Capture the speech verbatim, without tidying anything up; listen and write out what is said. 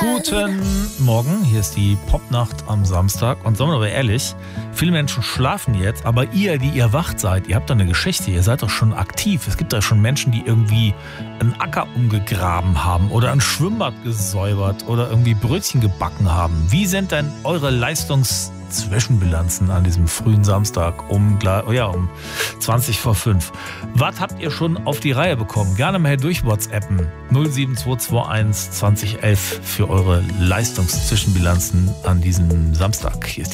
Guten Morgen, hier ist die Popnacht am Samstag. Und sagen wir aber ehrlich, viele Menschen schlafen jetzt, aber ihr, die ihr wach seid, ihr habt da eine Geschichte, ihr seid doch schon aktiv. Es gibt da schon Menschen, die irgendwie einen Acker umgegraben haben oder ein Schwimmbad gesäubert oder irgendwie Brötchen gebacken haben. Wie sind denn eure Leistungszwischenbilanzen an diesem frühen Samstag um, oh ja, um zwanzig vor fünf? Was habt ihr schon auf die Reihe bekommen? Gerne mal durch WhatsAppen null sieben zwei zwei eins zwanzig elf für eure Leistungszwischenbilanzen an diesem Samstag. Hier ist die